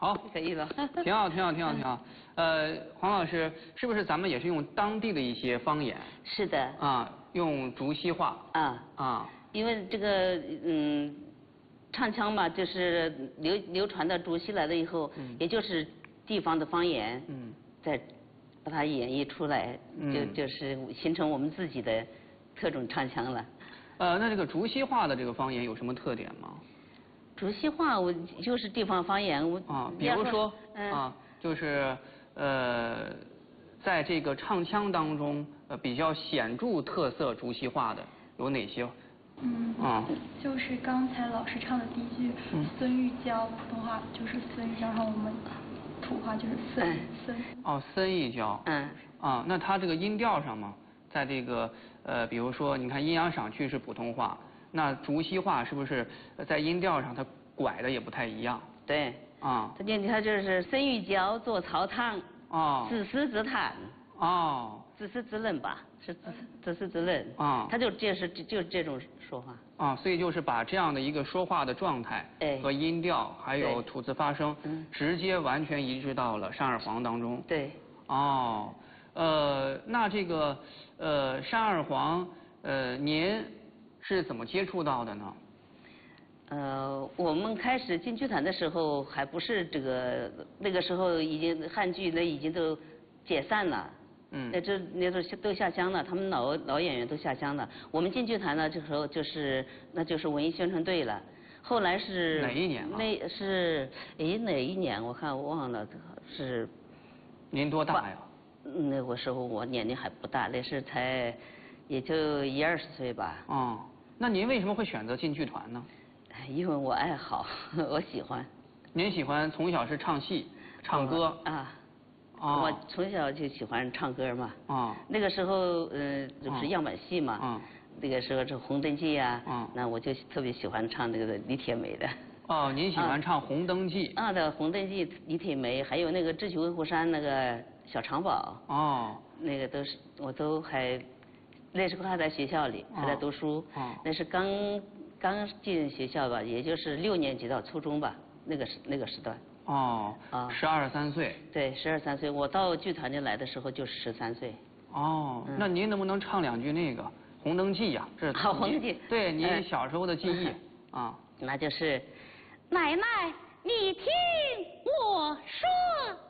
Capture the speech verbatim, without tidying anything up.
好， 可以了。 挺好，挺好，挺好，挺好。呃，黄老师，是不是咱们也是用当地的一些方言？ 是的。 啊，用竹溪话。 啊啊。 因为这个嗯，唱腔嘛，就是流流传到竹溪来了以后，嗯、也就是地方的方言。嗯。再把它演绎出来，嗯、就就是形成我们自己的特种唱腔了。 呃，那这个竹溪话的这个方言有什么特点吗？ 竹溪话我就是地方方言，我啊，比如说、 嗯、 啊，就是呃，在这个唱腔当中，呃，比较显著特色竹溪话的有哪些？ 嗯，啊，就是刚才老师唱的第一句，嗯、孙玉娇，普通话就是孙玉娇，然后我们土话就是孙、嗯、孙。 哦，孙玉娇。 嗯。 啊，那它这个音调上嘛，在这个呃，比如说你看阴阳赏去是普通话，那竹溪话是不是在音调上它拐的也不太一样？ 对。 啊。 它就它就是孙玉娇做曹汤。 哦。 自诗自叹。 哦。 自诗自论吧，是自自诗自论。 啊。 他就就是就是这种说话。 啊，所以就是把这样的一个说话的状态和音调，还有吐字发声，嗯，直接完全移植到了山二黄当中。 对。 哦，呃，那这个呃山二黄，呃，您是怎么接触到的呢？ 呃，我们开始进剧团的时候，还不是这个，那个时候已经汉剧那已经都解散了。嗯。那这那都都下乡了，他们老老演员都下乡了。我们进剧团呢，这时候就是那就是文艺宣传队了。后来是哪一年啊？ 那是哎哪一年？我看我忘了，是。 您多大呀？ 那个时候我年龄还不大，那是才也就一二十岁吧。 哦，那您为什么会选择进剧团呢？ 因为我爱好，我喜欢。 您喜欢从小是唱戏、唱歌啊？ 哦。 我从小就喜欢唱歌嘛。 啊。 那个时候，嗯，就是样板戏嘛。嗯。那个时候是《红灯记》呀。嗯。那我就特别喜欢唱那个李铁梅的。 哦，您喜欢唱《红灯记》？ 啊，对，《红灯记》李铁梅，还有那个《智取威虎山》那个小长宝。 哦。 那个都是，我都还，那时候还在学校里，还在读书。哦。那是刚刚进学校吧，也就是六年级到初中吧，那个时那个时段。 哦。啊。十二三岁。 对，十二三岁。我到剧团里来的时候就十三岁。 哦，那您能不能唱两句那个《红灯记》呀？这是。 好，《红灯记》。 对，您小时候的记忆啊。 那就是，奶奶，你听我说。